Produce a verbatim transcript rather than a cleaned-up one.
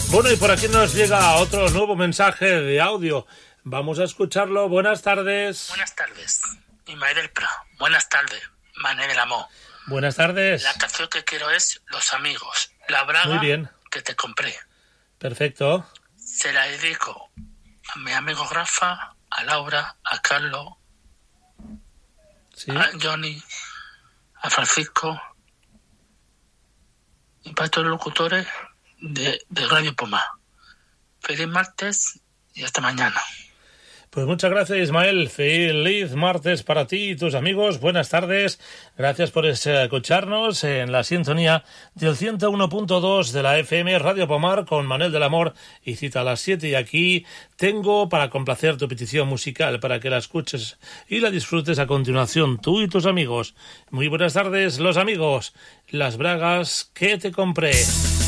Bueno, y por aquí nos llega otro nuevo mensaje de audio. Vamos a escucharlo. Buenas tardes. Buenas tardes, Ismael del Prat. Buenas tardes, Mané del Amor. Buenas tardes. La canción que quiero es Los Amigos, la braga Muy bien. que te compré. Perfecto. Se la dedico a mi amigo Rafa, a Laura, a Carlos, Sí. a Johnny, a Francisco y para todos los locutores de, de Radio Pomar. Feliz martes y hasta mañana. Pues muchas gracias, Ismael. Feliz martes para ti y tus amigos. Buenas tardes. Gracias por escucharnos en la sintonía del ciento uno punto dos de la F M Radio Pomar con Manuel del Amor y cita a las siete. Y aquí tengo para complacer tu petición musical para que la escuches y la disfrutes a continuación, tú y tus amigos. Muy buenas tardes, los amigos. Las bragas que te compré.